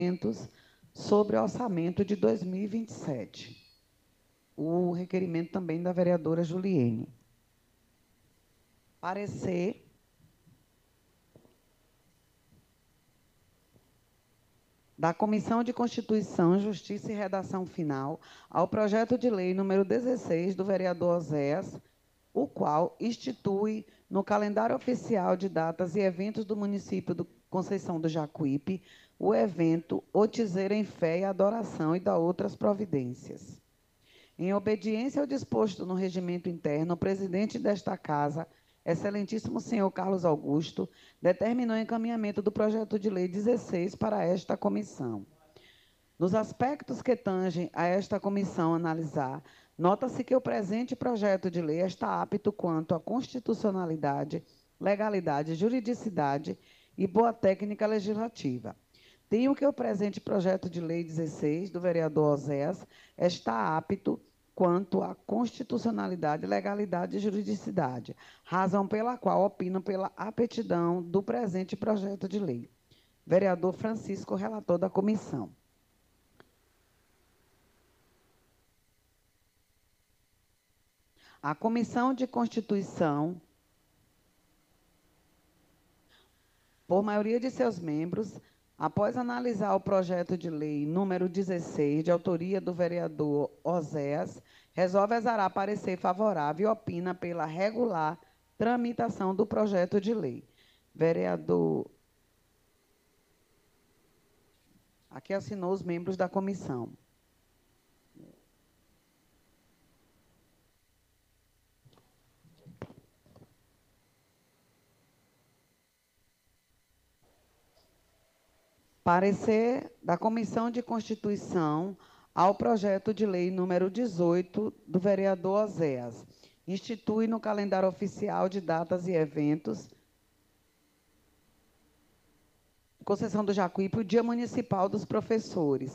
sobre o orçamento de 2027. O requerimento também da vereadora Juliene. Parecer da Comissão de Constituição, Justiça e Redação Final ao projeto de lei número 16 do vereador Oséias, o qual institui no calendário oficial de datas e eventos do município de Conceição do Jacuípe o evento Otizeira em Fé e Adoração e da outras providências. Em obediência ao disposto no regimento interno, o presidente desta Casa, excelentíssimo senhor Carlos Augusto, determinou o encaminhamento do projeto de lei 16 para esta comissão. Nos aspectos que tangem a esta comissão analisar, nota-se que o presente projeto de lei está apto quanto à constitucionalidade, legalidade, juridicidade e boa técnica legislativa. Tenho que o presente projeto de lei 16, do vereador Oséias, está apto quanto à constitucionalidade, legalidade e juridicidade, razão pela qual opino pela aptidão do presente projeto de lei. Vereador Francisco, relator da comissão. A Comissão de Constituição, por maioria de seus membros, após analisar o projeto de lei número 16, de autoria do vereador Oséias, resolve exarar parecer favorável e opina pela regular tramitação do projeto de lei. Vereador... Aqui assinou os membros da comissão. Parecer da Comissão de Constituição ao projeto de lei número 18 do vereador Oséias. Institui no calendário oficial de datas e eventos Conceição do Jacuípe o Dia Municipal dos Professores,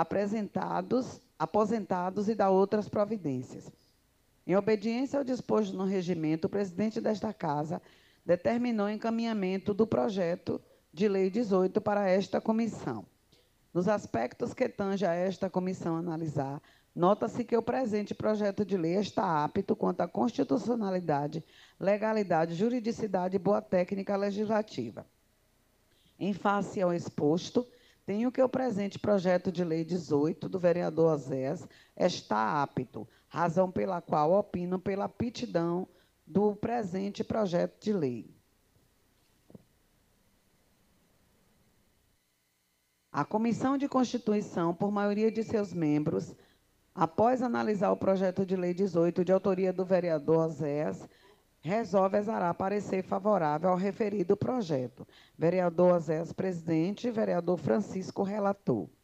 aposentados e da outras providências. Em obediência ao disposto no regimento, o presidente desta Casa determinou o encaminhamento do projeto de lei 18 para esta comissão. Nos aspectos que tange a esta comissão analisar, nota-se que o presente projeto de lei está apto quanto à constitucionalidade, legalidade, juridicidade e boa técnica legislativa. Em face ao exposto, tenho que o presente projeto de lei 18 do vereador Oséias está apto, razão pela qual opino pela aptidão do presente projeto de lei. A Comissão de Constituição, por maioria de seus membros, após analisar o projeto de lei 18, de autoria do vereador Oséias, resolve exarar parecer favorável ao referido projeto. Vereador Oséias, presidente, vereador Francisco, relator.